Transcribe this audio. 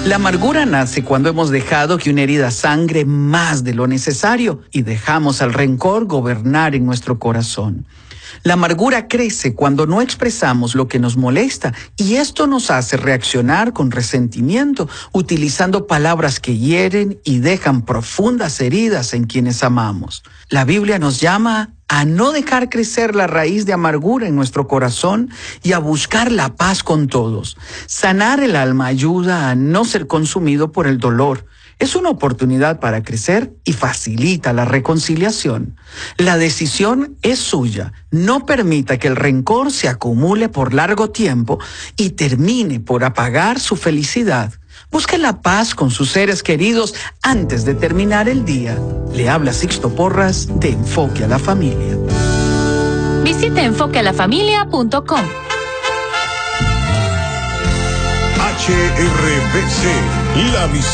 La amargura nace cuando hemos dejado que una herida sangre más de lo necesario y dejamos al rencor gobernar en nuestro corazón. La amargura crece cuando no expresamos lo que nos molesta y esto nos hace reaccionar con resentimiento, utilizando palabras que hieren y dejan profundas heridas en quienes amamos. La Biblia nos llama a no dejar crecer la raíz de amargura en nuestro corazón y a buscar la paz con todos. Sanar el alma ayuda a no ser consumido por el dolor. Es una oportunidad para crecer y facilita la reconciliación. La decisión es suya. No permita que el rencor se acumule por largo tiempo y termine por apagar su felicidad. Busque la paz con sus seres queridos antes de terminar el día. Le habla Sixto Porras de Enfoque a la Familia. Visite enfoquealafamilia.com. HRBC, la visión.